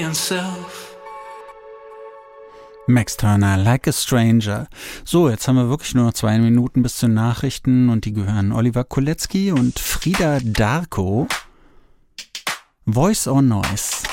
Max Turner, Like a Stranger. So, jetzt haben wir wirklich nur noch 2 Minuten bis zu den Nachrichten und die gehören Oliver Kolecki und Frida Darko. Voice or Noise.